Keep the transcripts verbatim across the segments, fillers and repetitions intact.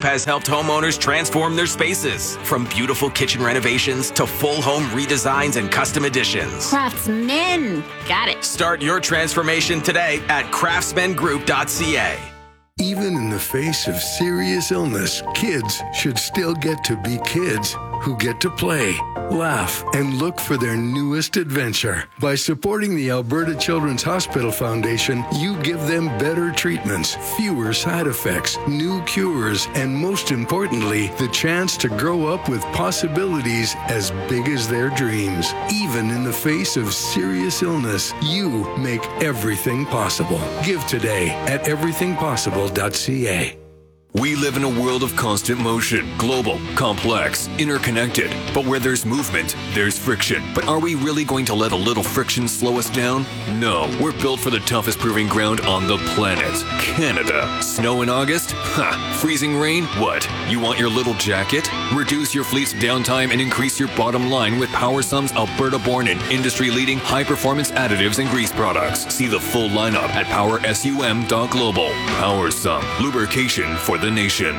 has helped homeowners transform their spaces, from beautiful kitchen renovations to full home redesigns and custom additions. Craftsman. Got it. Start your transformation today at craftsman group dot c a. Even in the face of serious illness, kids should still get to be kids who get to play, laugh, and look for their newest adventure. By supporting the Alberta Children's Hospital Foundation, you give them better treatments, fewer side effects, new cures, and most importantly, the chance to grow up with possibilities as big as their dreams. Even in the face of serious illness, you make everything possible. Give today at everything possible dot c a. We live in a world of constant motion, global, complex, interconnected. But where there's movement, there's friction. But are we really going to let a little friction slow us down? No. We're built for the toughest proving ground on the planet, Canada. Snow in August? Ha! Freezing rain? What? You want your little jacket? Reduce your fleet's downtime and increase your bottom line with PowerSum's Alberta-born and industry-leading high-performance additives and grease products. See the full lineup at power sum dot global. PowerSum, lubrication for the nation.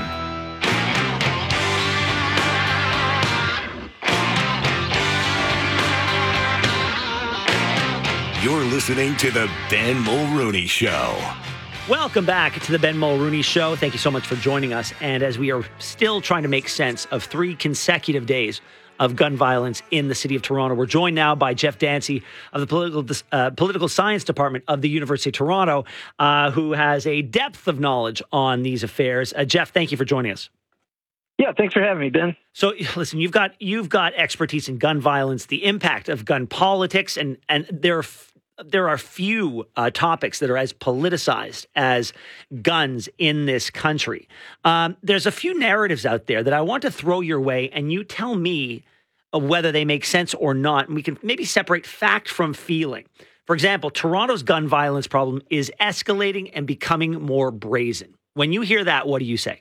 You're listening to the Ben Mulrooney Show. Welcome back to the Ben Mulrooney Show. Thank you so much for joining us. And as we are still trying to make sense of three consecutive days of gun violence in the city of Toronto, we're joined now by Jeff Dancy of the Political uh, Political Science Department of the University of Toronto, uh, who has a depth of knowledge on these affairs. Uh, Jeff, thank you for joining us. Yeah, thanks for having me, Ben. So, listen, you've got you've got expertise in gun violence, the impact of gun politics, and and there are there are few uh, topics that are as politicized as guns in this country. Um, there's a few narratives out there that I want to throw your way, and you tell me uh, whether they make sense or not, and we can maybe separate fact from feeling. For example, Toronto's gun violence problem is escalating and becoming more brazen. When you hear that, what do you say?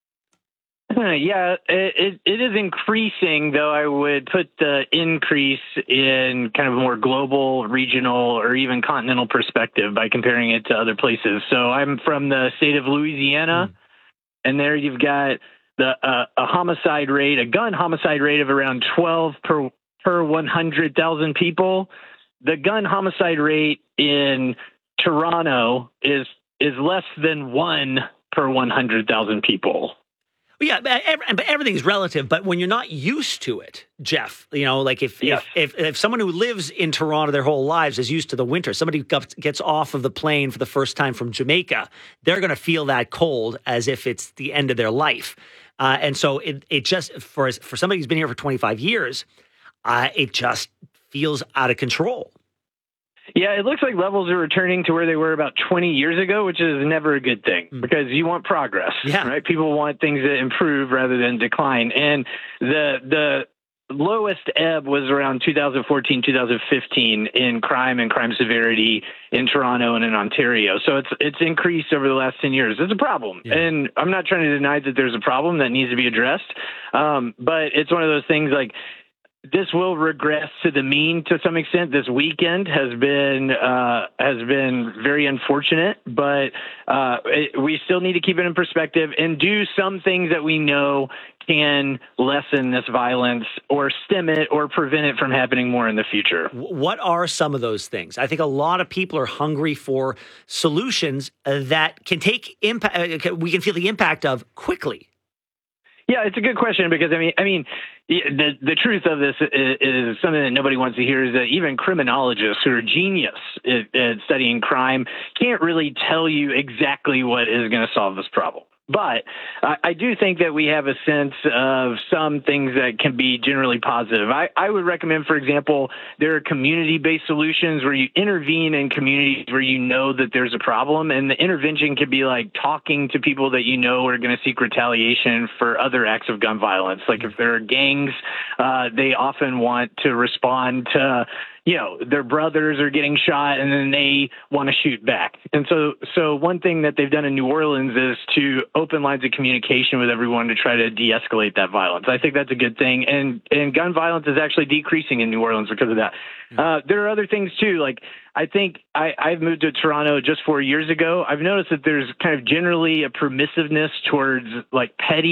Yeah, it, it is increasing, though I would put the increase in kind of a more global, regional, or even continental perspective by comparing it to other places. So I'm from the state of Louisiana, mm. and there you've got the uh, a homicide rate, a gun homicide rate of around twelve per per one hundred thousand people. The gun homicide rate in Toronto is is less than one per one hundred thousand people. Yeah, but everything's relative. But when you're not used to it, Jeff, you know, like if, yes. if if if someone who lives in Toronto their whole lives is used to the winter, somebody gets off of the plane for the first time from Jamaica, they're going to feel that cold as if it's the end of their life. Uh, and so it it just for for somebody who's been here for twenty-five years, uh, it just feels out of control. Yeah, it looks like levels are returning to where they were about twenty years ago, which is never a good thing because you want progress, yeah. right? People want things to improve rather than decline. And the the lowest ebb was around two thousand fourteen, two thousand fifteen in crime and crime severity in Toronto and in Ontario. So it's it's increased over the last ten years. It's a problem. Yeah. And I'm not trying to deny that there's a problem that needs to be addressed. Um, but it's one of those things like, this will regress to the mean to some extent. This weekend has been uh, has been very unfortunate, but uh, it, we still need to keep it in perspective and do some things that we know can lessen this violence or stem it or prevent it from happening more in the future. What are some of those things? I think a lot of people are hungry for solutions that can take impact. We can feel the impact of quickly. Yeah, it's a good question because, I mean, I mean, the the truth of this is, is something that nobody wants to hear is that even criminologists who are genius at, at studying crime can't really tell you exactly what is going to solve this problem. But I, I do think that we have a sense of some things that can be generally positive. I, I would recommend, for example, there are community-based solutions where you intervene in communities where you know that there's a problem. And the intervention could be like talking to people that you know are going to seek retaliation for other acts of gun violence. Like if there are gangs, uh, they often want to respond to, you know, their brothers are getting shot and then they want to shoot back. And so so one thing that they've done in New Orleans is to open lines of communication with everyone to try to de-escalate that violence. I think that's a good thing. And and gun violence is actually decreasing in New Orleans because of that. Uh, there are other things, too. Like, I think I, I've moved to Toronto just four years ago. I've noticed that there's kind of generally a permissiveness towards, like, petty